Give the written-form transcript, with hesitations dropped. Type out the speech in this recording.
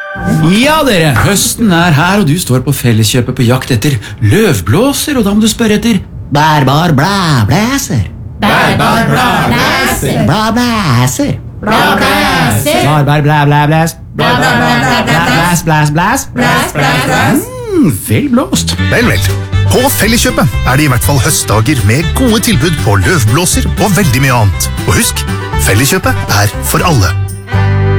Ja, dere, høsten her, og du står på Felleskjøpet på jakt etter løvblåser, og da må du spørre etter bærbar blæblæser. Bærbar blæblæser. Blæblæser. Blæblæser. Bærbar blæblæblæs. Blæblæblæs. Blæs, blæs, blæs. Vel blåst. Vel. På Felleskjøpet det I hvert fall høstdager med gode tilbud på løvblåser og veldig mye annet. Og husk, Felleskjøpet for alle.